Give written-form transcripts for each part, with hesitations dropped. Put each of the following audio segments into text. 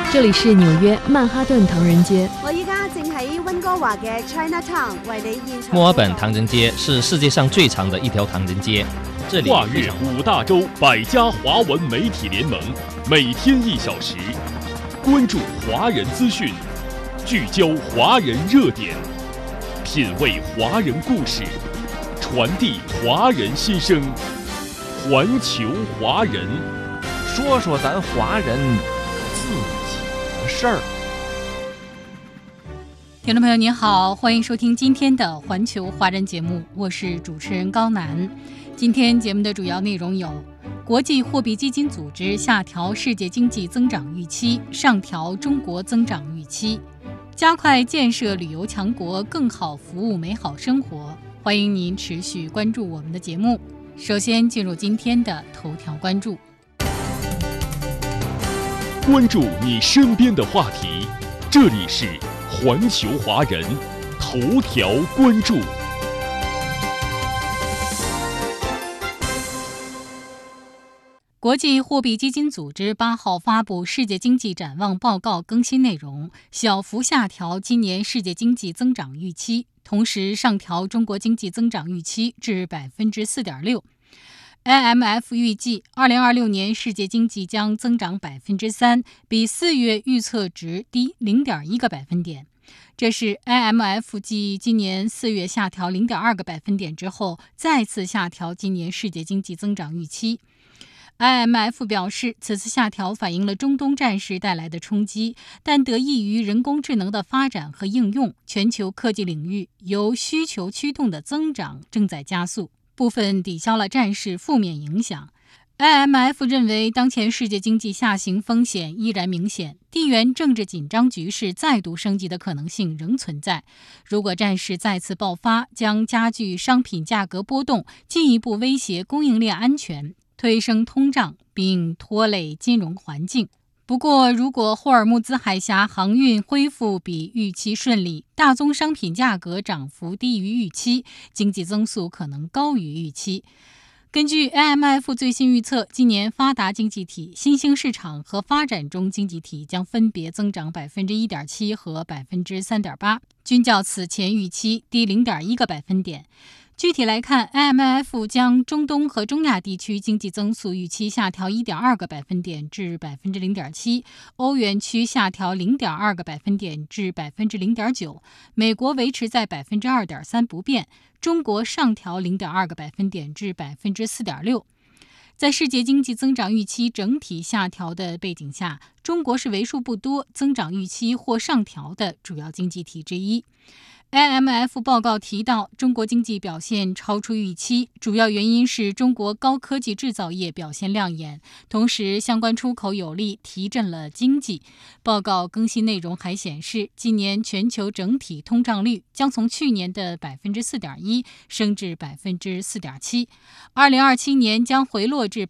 这里是纽约曼哈顿唐人街。 我依家正喺温哥華嘅 Chinatown 為你現場。 墨爾本唐人街是世界上最长的一条唐人街，这里跨越5大洲100家华文媒体联盟，每天1小时，关注华人资讯，聚焦华人热点，品味华人故事，传递华人心声，环球华人， 说说咱华人自己的事儿。 听众朋友您好，欢迎收听今天的环球华人节目，我是主持人高楠。今天节目的主要内容有：国际货币基金组织下调世界经济增长预期，上调中国增长预期；加快建设旅游强国，更好服务美好生活。欢迎您持续关注我们的节目。首先进入今天的头条关注。 关注你身边的话题，这里是环球华人头条关注。 国际货币基金组织8号发布世界经济展望报告更新内容，小幅下调今年世界经济增长预期，同时上调中国经济增长预期至 4.6%。IMF 预计2026年世界经济将增长 3%， 比4月预测值低 0.1个百分点。这是 IMF 继今年4月下调 0.2个百分点之后，再次下调今年世界经济增长预期。IMF 表示，此次下调反映了中东战事带来的冲击，但得益于人工智能的发展和应用，全球科技领域由需求驱动的增长正在加速，部分抵消了战事负面影响。IMF 认为，当前世界经济下行风险依然明显，地缘政治紧张局势再度升级的可能性仍存在。如果战事再次爆发，将加剧商品价格波动，进一步威胁供应链安全，推升通胀，并拖累金融环境。不过，如果霍尔木兹海峡航运恢复比预期顺利，大宗商品价格涨幅低于预期，经济增速可能高于预期。根据 IMF 最新预测，今年发达经济体、新兴市场和发展中经济体将分别增长 1.7% 和 3.8%， 均较此前预期低 0.1个百分点。具体来看， IMF 将中东和中亚地区经济增速预期下调 1.2个百分点至 0.7%， 欧元区下调 0.2个百分点至 0.9%， 美国维持在 2.3% 不变，中国上调 0.2个百分点至 4.6%。在世界经济增长预期整体下调的背景下，中国是为数不多增长预期或上调的主要经济体之一。IMF 报告提到，中国经济表现超出预期，主要原因是中国高科技制造业表现亮眼，同时相关出口有力，提振了经济。报告更新内容还显示，今年全球整体通胀率将从去年的 4.1% 升至 4.7%， 2027年将回落至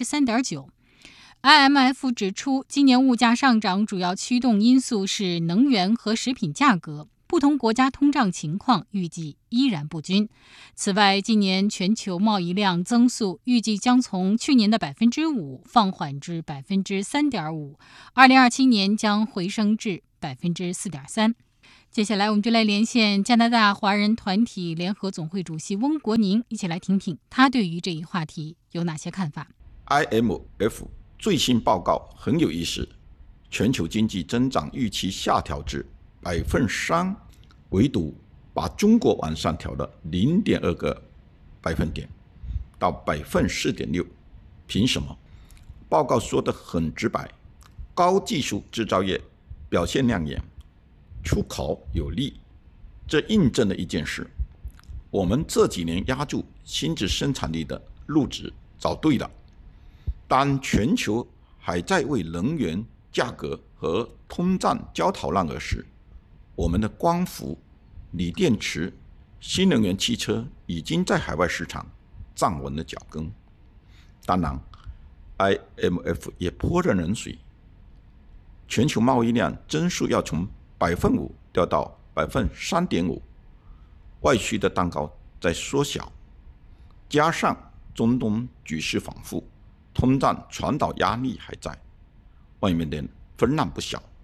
3.9%。IMF 指出，今年物价上涨主要驱动因素是能源和食品价格，不同国家通胀情况预计依然不均。此外，今年全球贸易量增速预计将从去年的 5% 放缓至 3.5%， 2027年将回升至 4.3%。接下来我们就来连线加拿大华人团体联合总会主席翁国宁，一起来听听他对于这一话题有哪些看法。 IMF 最新报告很有意思，全球经济增长预期下调至 3%， 唯独把中国往上调了 0.2个百分点到 4.6%。 凭什么？报告说得很直白，高技术制造业表现亮眼，出口有力，这印证了一件事，我们这几年压住新质生产力的路子找对了。当全球还在为能源价格和通胀焦头烂额时，我们的光伏、锂电池、新能源汽车已经在海外市场站稳了脚跟。当然 IMF 也泼了冷水，全球贸易量增速要从 5% 掉到 3.5%， 外需的蛋糕在缩小，加上中东局势反复，通胀传导压力还在，外面的风浪不小。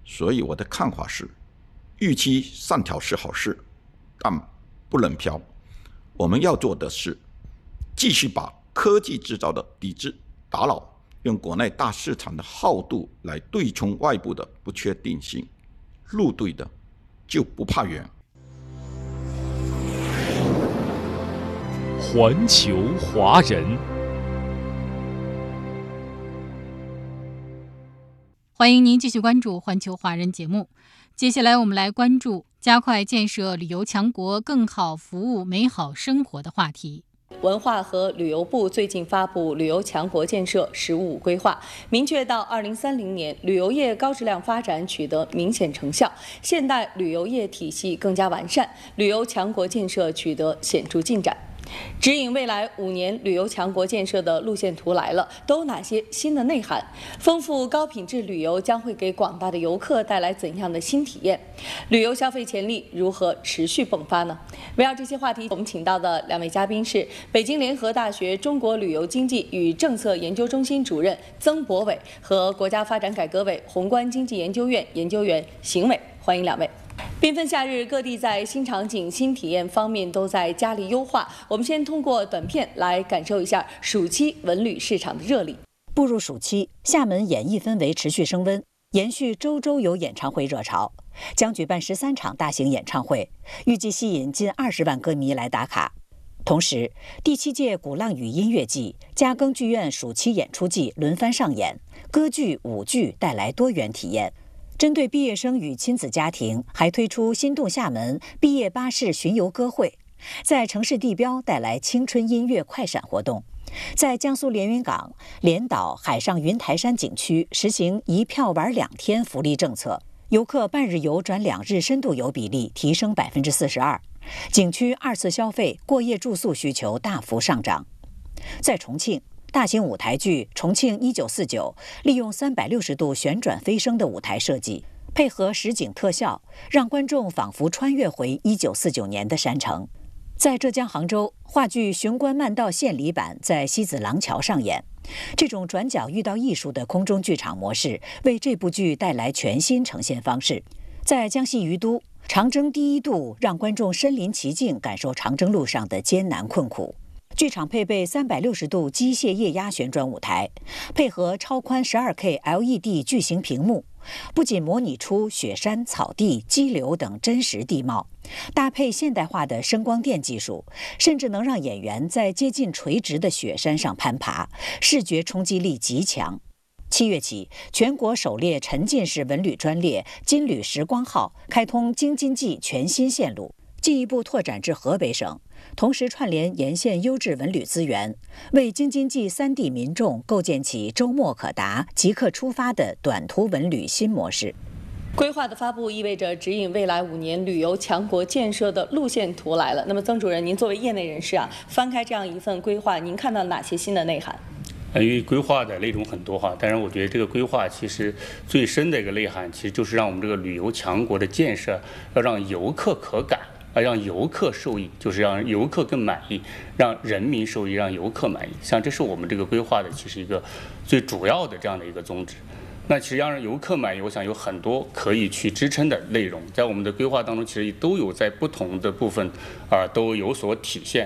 所以我的看法是，预期上调是好事，但不能飘。我们要做的是继续把科技制造的抵制打扰，用国内大市场的厚度来对冲外部的不确定性。路对的就不怕远。 环球华人， 欢迎您继续关注环球华人节目。接下来我们来关注加快建设旅游强国，更好服务美好生活的话题。 文化和旅游部最近发布旅游强国建设“十五五”规划，明确到2030年，旅游业高质量发展取得明显成效，现代旅游业体系更加完善，旅游强国建设取得显著进展。指引未来5年旅游强国建设的路线图来了，都有哪些新的内涵？丰富高品质旅游将会给广大的游客带来怎样的新体验？旅游消费潜力如何持续迸发呢？围绕这些话题，我们请到的2位嘉宾是北京联合大学中国旅游经济与政策研究中心主任曾博伟和国家发展改革委宏观经济研究院研究员邢伟，欢迎2位。缤纷夏日，各地在新场景、新体验方面都在加力优化。我们先通过短片来感受一下暑期文旅市场的热力。 步入暑期，厦门演艺氛围持续升温，延续周周有演唱会热潮，将举办13场大型演唱会，预计吸引近20万歌迷来打卡。同时，第7届鼓浪屿音乐季、嘉庚剧院暑期演出季轮番上演，歌剧、舞剧带来多元体验。针对毕业生与亲子家庭，还推出心动厦门毕业巴士巡游歌会，在城市地标带来青春音乐快闪活动。在江苏连云港、连岛海上云台山景区实行1票玩2天福利政策，游客半日游转2日深度游比例提升42%，景区2次消费、过夜住宿需求大幅上涨。在重庆，大型舞台剧《重庆1949》利用360度旋转飞升的舞台设计，配合实景特效，让观众仿佛穿越回1949年的山城。在浙江杭州，话剧《雄关漫道献礼版》在西子廊桥上演。这种转角遇到艺术的空中剧场模式，为这部剧带来全新呈现方式。在江西于都，长征第1渡让观众身临其境，感受长征路上的艰难困苦。剧场配备360度机械液压旋转舞台，配合超宽12K LED 巨型屏幕，不仅模拟出雪山、草地、激流等真实地貌，搭配现代化的声光电技术，甚至能让演员在接近垂直的雪山上攀爬，视觉冲击力极强。7月起，全国首列沉浸式文旅专列金旅时光号开通京津冀全新线路，进一步拓展至河北省，同时串联沿线优质文旅资源，为京津冀3地民众构建起周末可达、即刻出发的短途文旅新模式。 规划的发布意味着指引未来5年旅游强国建设的路线图来了。那么，曾主任，您作为业内人士翻开这样一份规划，您看到哪些新的内涵？ 因为规划的内容很多但是我觉得这个规划其实最深的一个内涵，其实就是让我们这个旅游强国的建设要让游客可感。让游客受益，就是让游客更满意，让人民受益，让游客满意。像这是我们这个规划的其实一个最主要的这样的一个宗旨。那其实让游客满意，我想有很多可以去支撑的内容，在我们的规划当中，其实都有在不同的部分都有所体现。